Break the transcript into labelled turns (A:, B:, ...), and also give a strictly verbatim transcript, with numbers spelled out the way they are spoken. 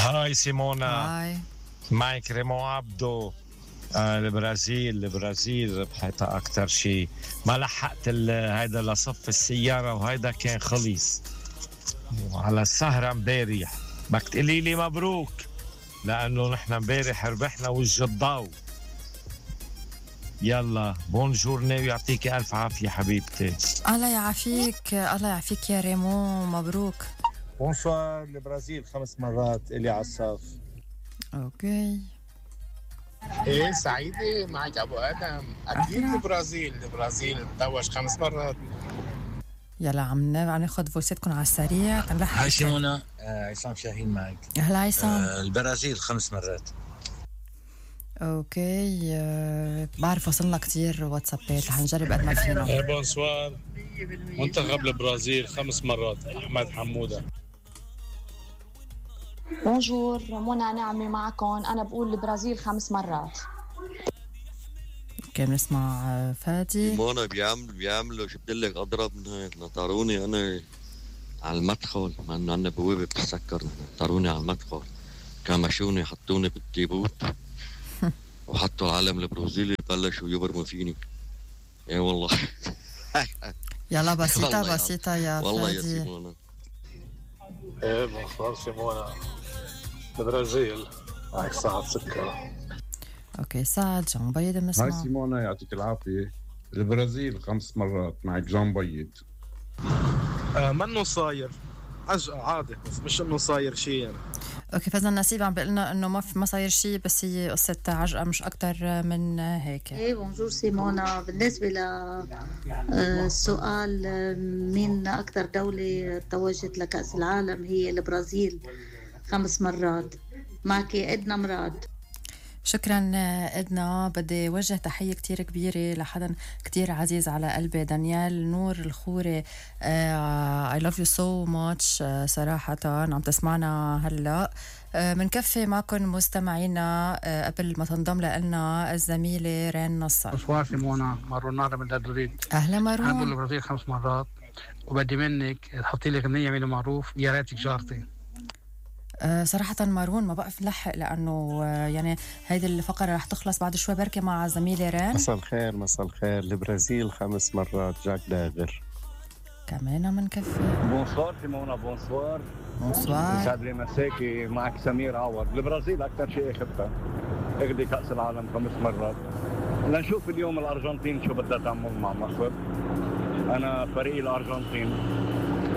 A: هاي سيمونا.
B: هاي
A: معك ريمو عبدو. آه البرازيل البرازيل ربحتها أكتر شيء. ما لحقت هيدا لصف السيارة وهيدا كان خلص على السهرة امبارح. بدك تقولي لي مبروك لأنه نحن امبارح ربحنا وجه الضوء. يلا بونجورني ويعطيك ألف عافية حبيبتي.
B: الله يعافيك الله يعافيك يا ريمو مبروك.
C: بونسوار البرازيل خمس مرات إلي عصاف.
B: اوكي
D: ايه سعيدة معك ابو ادم. اكيد البرازيل البرازيل تتوج خمس مرات.
B: يلا عم ناخذ فويساتكم على السريع تنلحق.
E: هاي سيمونا. آه عصام شاهين معك.
B: اهلا عصام.
E: آه البرازيل خمس مرات.
B: اوكي أه بعرف وصلنا كتير واتسابات رح نجرب قد ما فينا.
F: بونسوار منتخب البرازيل خمس مرات. احمد حموده.
G: بونجور منى نعمة معكم. أنا بقول البرازيل خمس مرات.
B: كان نسمع فادي.
H: منى بيعمل بيعملوا شو بدي لك أضرب من هاي نطروني أنا على المدخل مع إنه عنا بوابة بتسكر. نطروني على المدخل كمشوني حطوني بالتيبوت وحطوا العلم البرازيلي بلشوا يبرموا فيني. اي والله.
B: يلا بسيطة بسيطة يا فادي.
H: والله يا سيمونا.
C: ايه بونسوار سيمونا. البرازيل معك سعد سكر.
B: اوكي سعد جون بيض بنسمع.
I: هاي سيمونا يعطيك العافية. البرازيل خمس مرات معك جون بيض.
C: آه منه صاير عجقة عادي بس مش انه صاير شيء يعني.
B: اوكي فاذا نسيب عم بقلنا انه ما ما صاير شيء بس هي قصه عجقه مش اكثر من هيك.
J: ايه بونجور سيمونا. بالنسبه للسؤال مين اكثر دوله توجت لكاس العالم هي البرازيل خمس مرات. معك ادنا مراد.
B: شكرا ادنا. بدي وجه تحيه كتير كبيره لحدا كتير عزيز على قلبي دانيال نور الخوري. اي لاف يو سو ماتش صراحه عم تسمعنا هلا. منكفي معكم مستمعينا قبل ما تنضم لنا الزميله رين نصر.
K: بونسوار سيمونا. مارون نار من الدريد.
B: اهلا مارون.
K: انا بقول البرازيل خمس مرات وبدي منك تحطي لي غنيه من المعروف يا ريتك جارتي.
B: أه صراحة مارون ما بقى نلحق لأنه أه يعني هيدي الفقرة رح تخلص بعد شوي بركة مع زميلي رين.
L: مساء الخير مساء الخير. البرازيل خمس مرات جاك داغر.
B: كمان منكفي.
M: بونسوار سيمونا. بونسوار.
B: بونسوار.
M: يسعد لي مساكي. معك سمير عوض. البرازيل أكثر شيء اخذتها. اخذي كأس العالم خمس مرات. لنشوف اليوم الأرجنتين شو بدها تعمل مع مصر. أنا فريق الأرجنتين.